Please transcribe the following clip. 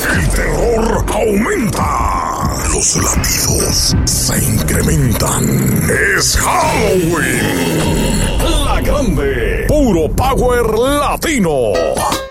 El terror aumenta. Los latidos se incrementan. Es Halloween. La Grande. Puro Power Latino.